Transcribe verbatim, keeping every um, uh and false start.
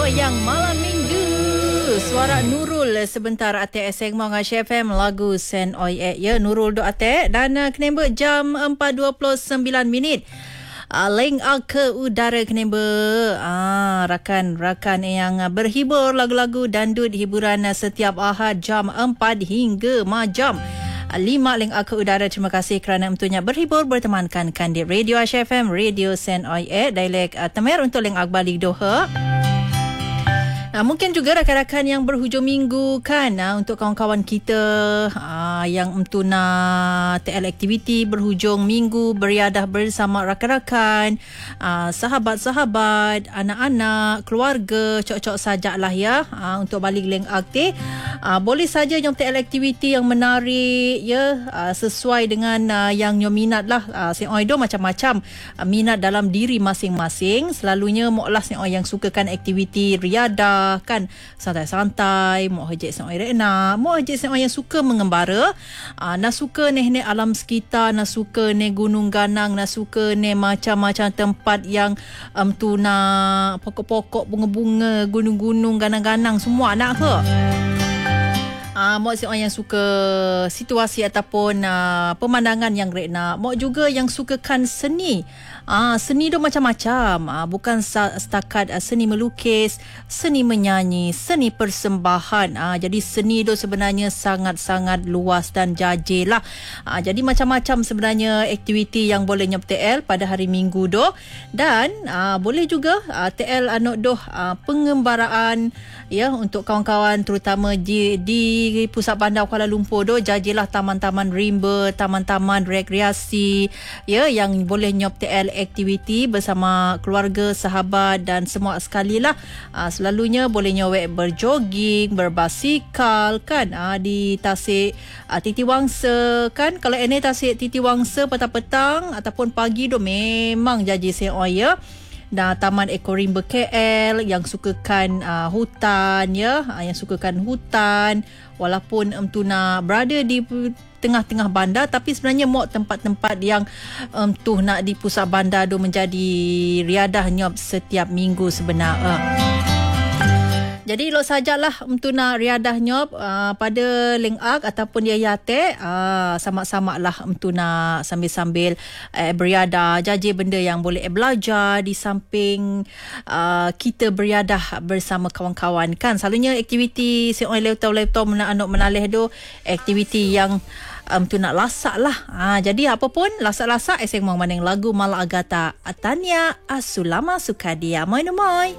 yang malam minggu. Suara Nurul sebentar ate eseng mau ngasih F M lagu Sen Oi E ya Nurul do ate dan uh, kenembek jam empat dua puluh sembilan minit. Uh, leng ke udara kenembek ah rakan-rakan yang uh, berhibur lagu-lagu dandut hiburan uh, setiap Ahad jam empat hingga majam lima link ke udara. Terima kasih kerana emtunya berhibur bertemankan kan di Radio Asia F M, Radio Sen Oi E, dialek uh, Temer untuk link balik doha. Nah, mungkin juga rakan-rakan yang berhujung minggu kan, nah, untuk kawan-kawan kita uh, yang emtu nak T L aktiviti berhujung minggu, beriadah bersama rakan-rakan, uh, sahabat-sahabat, anak-anak, keluarga, cocok sajalah ya uh, untuk balik link aktif. Uh, boleh saja nyom T L aktiviti yang menarik ya, uh, sesuai dengan uh, yang nyom minat lah. Uh, Sen Oi do macam-macam uh, minat dalam diri masing-masing. Selalunya moklah Sen Oi yang sukakan aktiviti riadah kan, santai-santai, mau hejek Sen Oi rena, mau hejek Sen Oi yang suka mengembara, uh, nak suka ni-ni alam sekitar, nak suka ni gunung ganang, nak suka ni macam-macam tempat yang um, tu nak pokok-pokok, bunga-bunga, gunung-gunung, ganang-ganang semua nak ke? Ah, uh, mak Sen Oi yang suka situasi ataupun uh, pemandangan yang great nak. Mak juga yang sukakan seni. Ah, uh, seni tu macam-macam. Ah, uh, bukan setakat uh, seni melukis, seni menyanyi, seni persembahan. Ah, uh, jadi seni tu sebenarnya sangat-sangat luas dan jajil lah. Ah, uh, jadi macam-macam sebenarnya aktiviti yang boleh nyop T L pada hari Minggu tu. Dan uh, boleh juga uh, T L anok doh uh, pengembaraan ya untuk kawan-kawan terutama di, di Pusat Bandar Kuala Lumpur tu, jajilah taman-taman rimba, taman-taman rekreasi ya yang boleh nyop T L aktiviti bersama keluarga, sahabat dan semua sekali lah. Aa, selalunya boleh nyowek berjoging, berbasikal kan, aa, di Tasik aa, Titiwangsa kan. Kalau ini Tasik Titiwangsa petang-petang ataupun pagi tu memang jaji Sen Oi ya. Dan Taman Ekorimba K L yang sukakan uh, hutan ya, uh, yang sukakan hutan walaupun um, tu nak berada di tengah-tengah bandar, tapi sebenarnya mau tempat-tempat yang um, tu nak di pusat bandar tu menjadi riadah nyop setiap minggu sebenarnya. Jadi lo sajalah untuk nak riadah nyop uh, pada link ak ataupun dia yate uh, sama-sama lah untuk nak sambil-sambil uh, beriadah jaji benda yang boleh belajar di samping uh, kita beriadah bersama kawan-kawan kan. Selalunya aktiviti Sen Oi leutau-leutau menak-anak menalih tu aktiviti yang um, tu nak lasak lah. Ha, jadi apa pun lasak-lasak eseng mau maning lagu Mala Agata Atania Asulama Sukadia. Moi no moi.